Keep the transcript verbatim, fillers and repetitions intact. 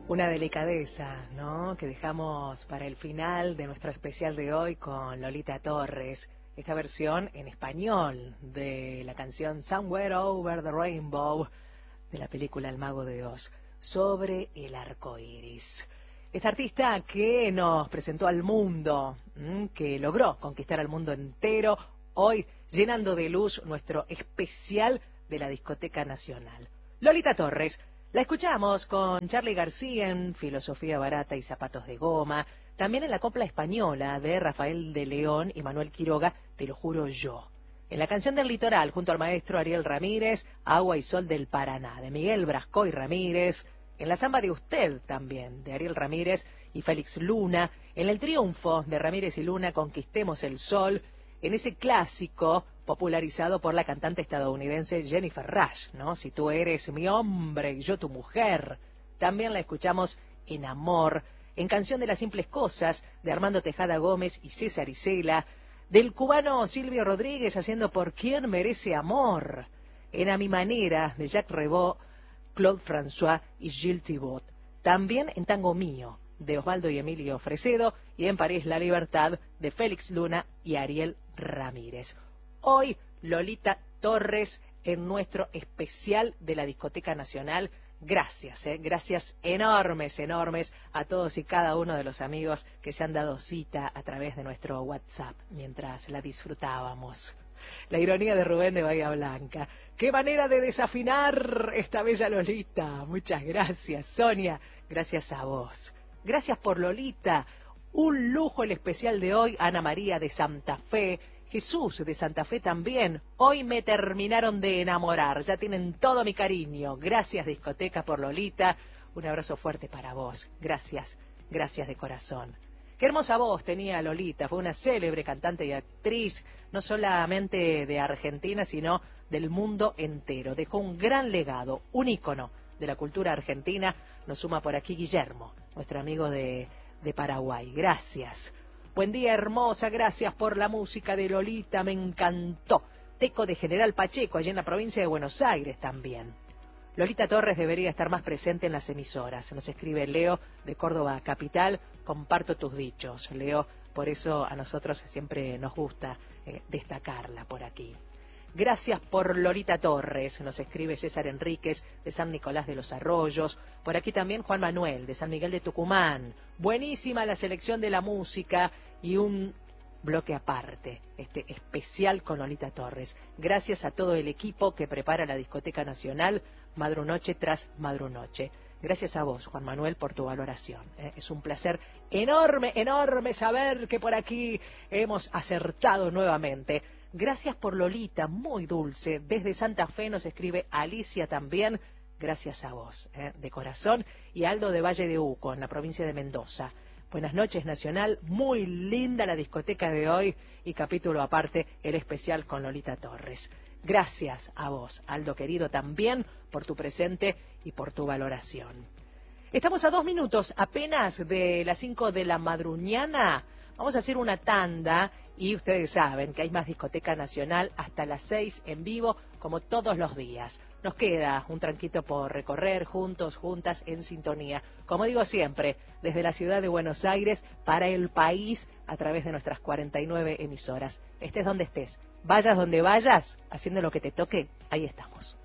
Una delicadeza, ¿no? Que dejamos para el final de nuestro especial de hoy con Lolita Torres. Esta versión en español de la canción Somewhere Over the Rainbow de la película El Mago de Oz, sobre el arco iris. Esta artista que nos presentó al mundo, que logró conquistar al mundo entero, hoy llenando de luz nuestro especial de la Discoteca Nacional. Lolita Torres. La escuchamos con Charly García en Filosofía Barata y Zapatos de Goma, también en la copla española de Rafael de León y Manuel Quiroga, Te lo juro yo. En la canción del litoral, junto al maestro Ariel Ramírez, Agua y Sol del Paraná, de Miguel Brascoy Ramírez. En la samba de Usted también, de Ariel Ramírez y Félix Luna. En el triunfo de Ramírez y Luna, Conquistemos el Sol. En ese clásico popularizado por la cantante estadounidense Jennifer Rush, ¿no? Si tú eres mi hombre y yo tu mujer. También la escuchamos en Amor, en Canción de las Simples Cosas, de Armando Tejada Gómez y César Isela, del cubano Silvio Rodríguez haciendo Por Quién Merece Amor, en A Mi Manera, de Jacques Revaux, Claude François y Gilles Thibaut. También en Tango Mío, de Osvaldo y Emilio Fresedo, y en París La Libertad, de Félix Luna y Ariel Ramírez. Hoy, Lolita Torres en nuestro especial de la Discoteca Nacional. Gracias, eh, gracias enormes, enormes a todos y cada uno de los amigos que se han dado cita a través de nuestro WhatsApp mientras la disfrutábamos. La ironía de Rubén de Bahía Blanca. ¡Qué manera de desafinar esta bella Lolita! Muchas gracias, Sonia. Gracias a vos. Gracias por Lolita. Un lujo el especial de hoy. Ana María de Santa Fe. Jesús de Santa Fe también. Hoy me terminaron de enamorar. Ya tienen todo mi cariño. Gracias, Discoteca, por Lolita. Un abrazo fuerte para vos. Gracias. Gracias de corazón. Qué hermosa voz tenía Lolita. Fue una célebre cantante y actriz, no solamente de Argentina, sino del mundo entero. Dejó un gran legado, un ícono de la cultura argentina. Nos suma por aquí Guillermo, nuestro amigo de, de Paraguay. Gracias. Buen día, hermosa. Gracias por la música de Lolita. Me encantó. Teco de General Pacheco, allá en la provincia de Buenos Aires también. Lolita Torres debería estar más presente en las emisoras. Nos escribe Leo de Córdoba Capital. Comparto tus dichos, Leo. Por eso a nosotros siempre nos gusta eh, destacarla por aquí. Gracias por Lolita Torres, nos escribe César Enríquez de San Nicolás de los Arroyos. Por aquí también Juan Manuel de San Miguel de Tucumán. Buenísima la selección de la música y un bloque aparte, este especial con Lolita Torres. Gracias a todo el equipo que prepara la Discoteca Nacional, madrunoche tras madrunoche. Gracias a vos, Juan Manuel, por tu valoración. ¿eh? Es un placer enorme, enorme saber que por aquí hemos acertado nuevamente. Gracias por Lolita, muy dulce. Desde Santa Fe nos escribe Alicia también. Gracias a vos, ¿eh? de corazón. Y Aldo de Valle de Uco, en la provincia de Mendoza. Buenas noches, Nacional. Muy linda la discoteca de hoy y capítulo aparte, el especial con Lolita Torres. Gracias a vos, Aldo querido, también por tu presente y por tu valoración. Estamos a dos minutos apenas de las cinco de la madruñana. Vamos a hacer una tanda y ustedes saben que hay más Discoteca Nacional hasta las seis en vivo, como todos los días. Nos queda un tranquito por recorrer juntos, juntas, en sintonía. Como digo siempre, desde la ciudad de Buenos Aires para el país a través de nuestras cuarenta y nueve emisoras. Estés donde estés, vayas donde vayas, haciendo lo que te toque, ahí estamos.